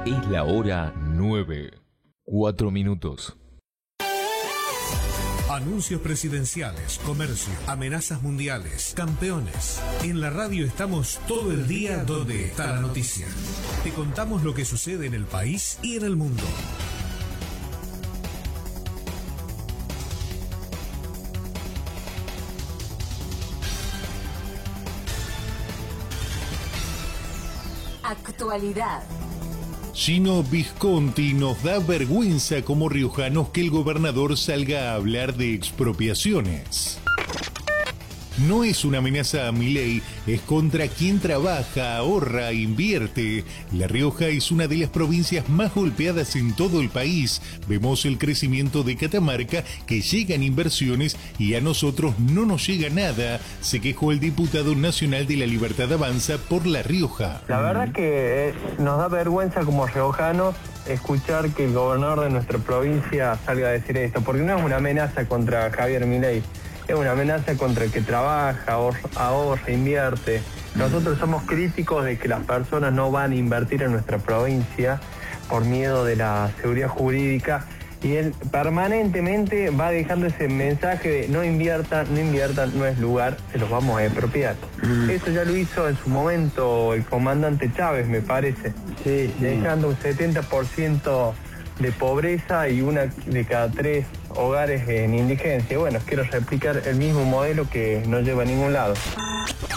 Es la hora 9, 4 minutos. Anuncios presidenciales, comercio, amenazas mundiales, campeones. En la radio estamos todo el día donde está la noticia. Te contamos lo que sucede en el país y en el mundo. Actualidad. Gino Visconti: nos da vergüenza como riojanos que el gobernador salga a hablar de expropiaciones. No es una amenaza a Milei, es contra quien trabaja, ahorra, invierte. La Rioja es una de las provincias más golpeadas en todo el país. Vemos el crecimiento de Catamarca, que llegan inversiones y a nosotros no nos llega nada, se quejó el diputado nacional de La Libertad Avanza por La Rioja. La verdad que nos da vergüenza como riojanos escuchar que el gobernador de nuestra provincia salga a decir esto, porque no es una amenaza contra Javier Milei. Es una amenaza contra el que trabaja, ahorra, invierte. Nosotros somos críticos de que las personas no van a invertir en nuestra provincia por miedo de la seguridad jurídica, y él permanentemente va dejando ese mensaje de no inviertan, no es lugar, se los vamos a expropiar. Eso ya lo hizo en su momento el comandante Chávez, me parece, dejando un 70% de pobreza y una de cada 3 hogares en indigencia. Bueno, quiero replicar el mismo modelo que no lleva a ningún lado.